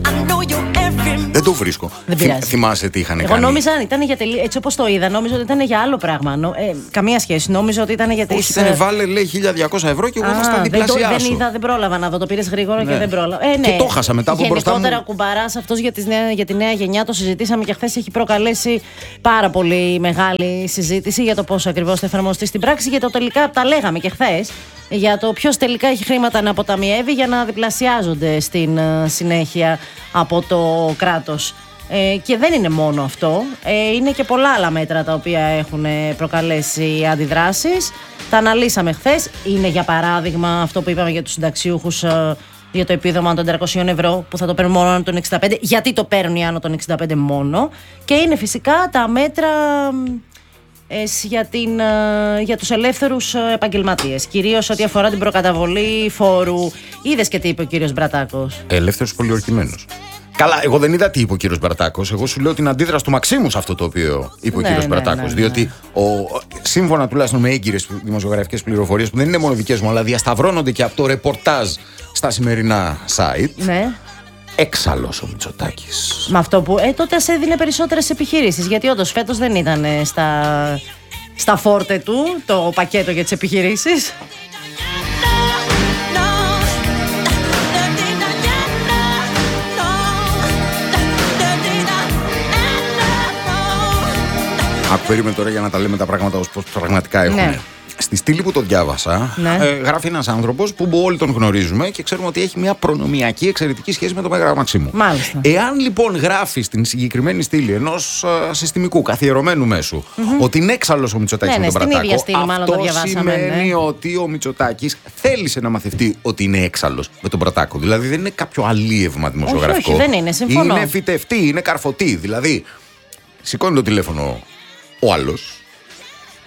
Δεν το βρίσκω. Δεν πειράζει. Θυμάσαι τι είχαν κάνει? Εγώ νόμιζα ήταν για έτσι όπως το είδα, νόμιζα ότι ήταν για άλλο πράγμα. Καμία σχέση. Νόμιζα ότι ήταν για τις. Όχι, ήταν βάλε λέει 1.200 ευρώ και εγώ ήμασταν διπλασιάσω. Δεν είδα, δεν πρόλαβα να δω. Το πήρες γρήγορα και δεν πρόλαβα. Ναι. Και το χάσα μετά από μπροστά μου. Γενικότερα ο κουμπαράς αυτός για τη νέα γενιά, το συζητήσαμε και χθες, έχει προκαλέσει πάρα πολύ μεγάλη συζήτηση για το πώς ακριβώς θα εφαρμοστεί στην πράξη. Γιατί τελικά τα λέγαμε και χθες. Για το ποιος τελικά έχει χρήματα να αποταμιεύει για να διπλασιάζονται στην συνέχεια από το κράτος. Και δεν είναι μόνο αυτό, είναι και πολλά άλλα μέτρα τα οποία έχουν προκαλέσει αντιδράσεις. Τα αναλύσαμε χθες. Είναι για παράδειγμα αυτό που είπαμε για τους συνταξιούχους, για το επίδομα των 400 ευρώ που θα το παίρνουν μόνο άνω των 65. Γιατί το παίρνουν άνω των 65 μόνο? Και είναι φυσικά τα μέτρα για τους ελεύθερους επαγγελματίες, κυρίως ό,τι αφορά την προκαταβολή φόρου. Είδες και τι είπε ο κύριος Μπρατάκος? Ελεύθερος πολιορκημένος. Καλά, εγώ δεν είδα τι είπε ο κύριος Μπρατάκος. Εγώ σου λέω την αντίδραση του Μαξίμου σε αυτό το οποίο είπε ο κύριος Μπρατάκος. Διότι σύμφωνα τουλάχιστον με έγκυρες δημοσιογραφικές πληροφορίες, που δεν είναι μόνο δικές μου, αλλά διασταυρώνονται και από το ρεπορτάζ στα σημερινά site. Ναι. Έξαλλος ο Μητσοτάκης. Με αυτό που τότε ας έδινε περισσότερες επιχειρήσεις. Γιατί όντως φέτος δεν ήταν στα φόρτε του το πακέτο για τις επιχειρήσεις. Άκου, περίμενε τώρα για να τα λέμε τα πράγματα όπως πραγματικά έχουν. Ναι. Στη στήλη που το διάβασα, γράφει ένας άνθρωπος που όλοι τον γνωρίζουμε και ξέρουμε ότι έχει μια προνομιακή εξαιρετική σχέση με τον Μέγαρο Μαξίμου. Μάλιστα. Εάν λοιπόν γράφει στην συγκεκριμένη στήλη ενός συστημικού καθιερωμένου μέσου ότι είναι έξαλλος ο Μητσοτάκης με τον Μπρατάκο, αυτό σημαίνει ότι ο Μητσοτάκης θέλησε να μαθευτεί ότι είναι έξαλλος με τον Μπρατάκο. Δηλαδή δεν είναι κάποιο αλίευμα δημοσιογραφικό. Όχι, δεν είναι, συμφωνώ. Είναι φυτευτή, είναι καρφωτή. Δηλαδή σηκώνει το τηλέφωνο ο άλλος